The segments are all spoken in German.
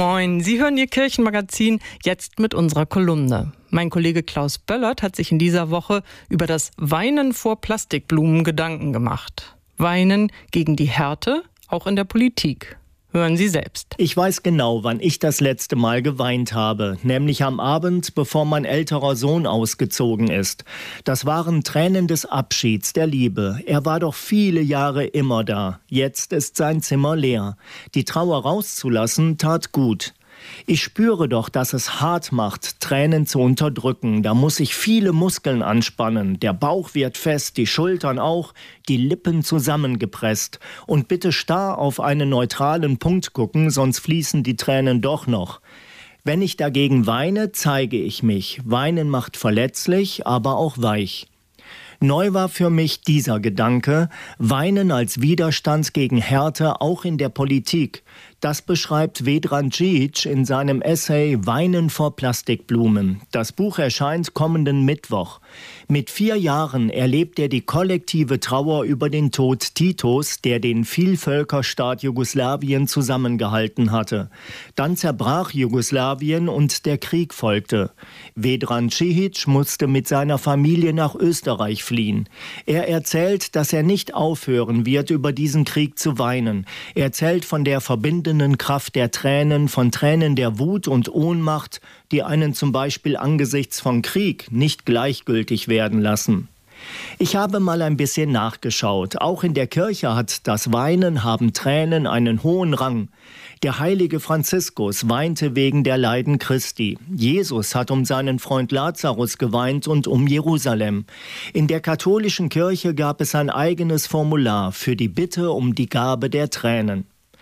Moin, Sie hören Ihr Kirchenmagazin jetzt mit unserer Kolumne. Mein Kollege Klaus Böllert hat sich in dieser Woche über das Weinen vor Plastikblumen Gedanken gemacht. Weinen gegen die Härte, auch in der Politik. Hören Sie selbst. Ich weiß genau, wann ich das letzte Mal geweint habe, nämlich am Abend, bevor mein älterer Sohn ausgezogen ist. Das waren Tränen des Abschieds, der Liebe. Er war doch viele Jahre immer da. Jetzt ist sein Zimmer leer. Die Trauer rauszulassen tat gut. Ich spüre doch, dass es hart macht, Tränen zu unterdrücken. Da muss ich viele Muskeln anspannen. Der Bauch wird fest, die Schultern auch, die Lippen zusammengepresst. Und bitte starr auf einen neutralen Punkt gucken, sonst fließen die Tränen doch noch. Wenn ich dagegen weine, zeige ich mich. Weinen macht verletzlich, aber auch weich. Neu war für mich dieser Gedanke, Weinen als Widerstand gegen Härte auch in der Politik. Das beschreibt Vedran Djic in seinem Essay Weinen vor Plastikblumen. Das Buch erscheint kommenden Mittwoch. Mit 4 Jahren erlebt er die kollektive Trauer über den Tod Titos, der den Vielvölkerstaat Jugoslawien zusammengehalten hatte. Dann zerbrach Jugoslawien und der Krieg folgte. Vedran Djic musste mit seiner Familie nach Österreich fliehen. Er erzählt, dass er nicht aufhören wird, über diesen Krieg zu weinen. Er erzählt von der verbindenden Kraft der Tränen, von Tränen der Wut und Ohnmacht, die einen zum Beispiel angesichts von Krieg nicht gleichgültig werden lassen. Ich habe mal ein bisschen nachgeschaut. Auch in der Kirche hat das Weinen, haben Tränen einen hohen Rang. Der heilige Franziskus weinte wegen der Leiden Christi. Jesus hat um seinen Freund Lazarus geweint und um Jerusalem. In der katholischen Kirche gab es ein eigenes Formular für die Bitte um die Gabe der Tränen.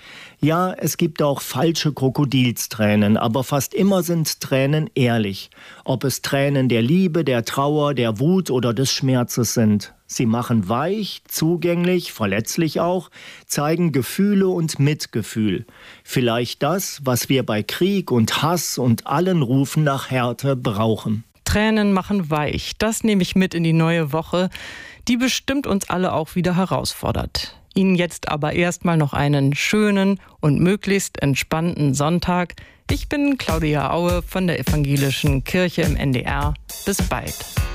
Ja, es gibt auch falsche Krokodilstränen, aber fast immer sind Tränen ehrlich. Ob es Tränen der Liebe, der Trauer, der Wut oder des Schmerzes sind. Sie machen weich, zugänglich, verletzlich auch, zeigen Gefühle und Mitgefühl. Vielleicht das, was wir bei Krieg und Hass und allen Rufen nach Härte brauchen. Tränen machen weich, das nehme ich mit in die neue Woche, die bestimmt uns alle auch wieder herausfordert. Ihnen jetzt aber erstmal noch einen schönen und möglichst entspannten Sonntag. Ich bin Claudia Aue von der Evangelischen Kirche im NDR. Bis bald.